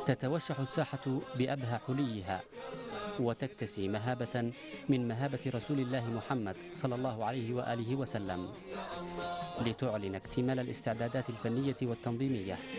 تتوشح الساحة بأبهى حليها وتكتسي مهابة من مهابة رسول الله محمد صلى الله عليه وآله وسلم، لتعلن اكتمال الاستعدادات الفنية والتنظيمية